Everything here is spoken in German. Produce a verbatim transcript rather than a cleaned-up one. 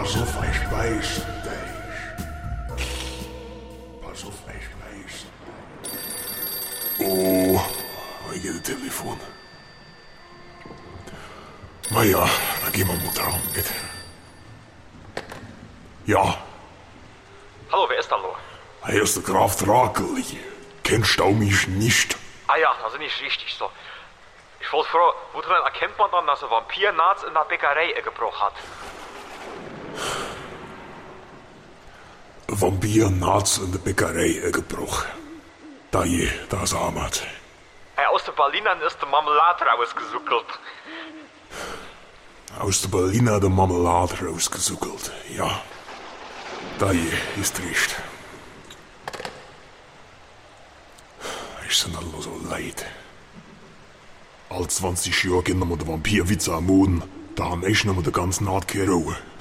Pass auf, ich weiß dich. Pass auf, ich weiß. Oh, ich gehe das Telefon. Na ja, dann gehen wir mal dran mit. Ja. Hallo, wer ist da lo? Hier ist der Graf Drakeli. Kennst du mich nicht? Ah ja, das ist nicht richtig so. Ich wollte fragen, woran erkennt man dann, dass ein Vampir nachts in der Bäckerei gebrochen hat? Ein Vampir nachts in der Bäckerei gebrochen. Da je, da ist Ahmad. Hey, aus den Berlinern ist der Marmelade rausgesuckelt. Aus der Berliner der Marmelade rausgesuckelt, ja. Da je, ist recht. Ich bin alle so leid. Als zwanzig Jahre Kinder mit der Vampirwitze am Moden, da haben ich noch mit der ganzen Art keine Ruhe.